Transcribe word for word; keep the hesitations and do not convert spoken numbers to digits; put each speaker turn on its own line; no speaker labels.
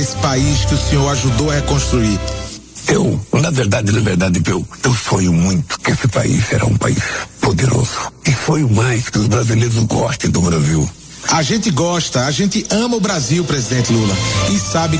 esse país que o senhor ajudou a reconstruir?
Eu, na verdade, na verdade, eu, eu sonho muito que esse país será um país poderoso. E sonho mais que os brasileiros gostem do Brasil.
A gente gosta, a gente ama o Brasil, presidente Lula, e sabe